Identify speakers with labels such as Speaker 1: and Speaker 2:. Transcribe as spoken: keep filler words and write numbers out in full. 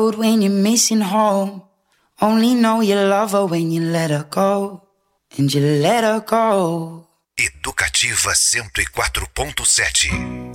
Speaker 1: road when you're missing home. Only know you love her when you let her go. And you let her go.
Speaker 2: Educativa cento e quatro ponto sete.